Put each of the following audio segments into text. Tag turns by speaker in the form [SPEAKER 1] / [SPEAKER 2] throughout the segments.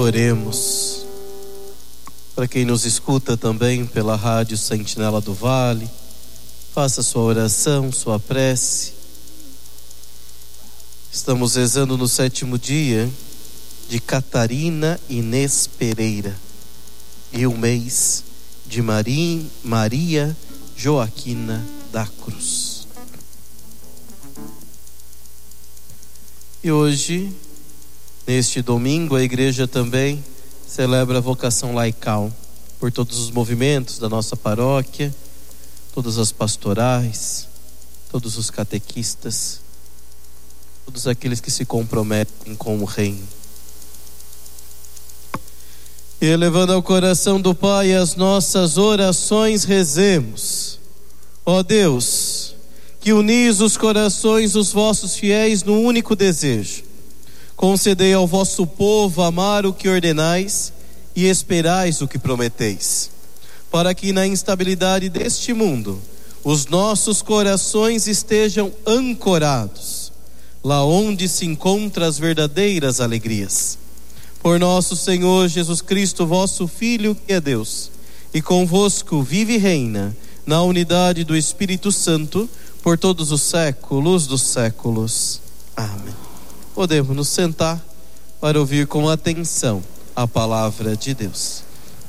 [SPEAKER 1] Oremos. Para quem nos escuta também pela Rádio Sentinela do Vale, faça sua oração, sua prece. Estamos rezando no 7º dia de Catarina Inês Pereira e o mês de Maria Joaquina da Cruz. E hoje, neste domingo, a igreja também celebra a vocação laical por todos os movimentos da nossa paróquia, todas as pastorais, todos os catequistas, todos aqueles que se comprometem com o reino. E elevando ao coração do Pai as nossas orações, rezemos. Ó Deus, que unis os corações dos vossos fiéis no único desejo, concedei ao vosso povo amar o que ordenais e esperais o que prometeis, para que na instabilidade deste mundo os nossos corações estejam ancorados lá onde se encontram as verdadeiras alegrias. Por nosso Senhor Jesus Cristo, vosso Filho, que é Deus, e convosco vive e reina na unidade do Espírito Santo por todos os séculos dos séculos. Amém. Podemos nos sentar para ouvir com atenção a palavra de Deus.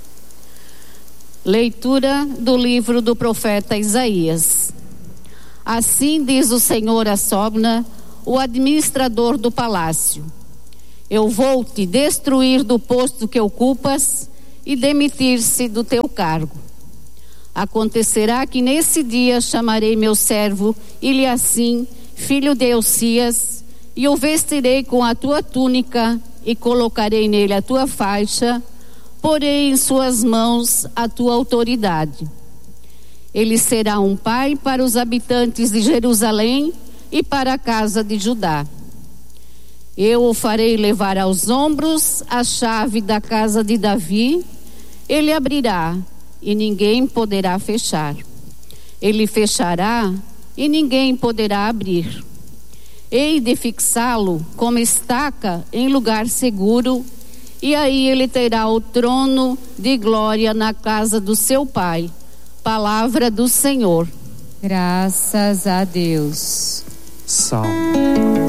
[SPEAKER 2] Leitura do livro do profeta Isaías. Assim diz o Senhor a Sobna, o administrador do palácio: eu vou te destruir do posto que ocupas e demitir-se do teu cargo. Acontecerá que nesse dia chamarei meu servo Eliacim, filho de Hilcias, e o vestirei com a tua túnica e colocarei nele a tua faixa, porei em suas mãos a tua autoridade. Ele será um pai para os habitantes de Jerusalém e para a casa de Judá. Eu o farei levar aos ombros a chave da casa de Davi. Ele abrirá e ninguém poderá fechar. Ele fechará e ninguém poderá abrir. Hei de fixá-lo como estaca em lugar seguro, e aí ele terá o trono de glória na casa do seu pai. Palavra do Senhor.
[SPEAKER 3] Graças a Deus.
[SPEAKER 1] Salmo.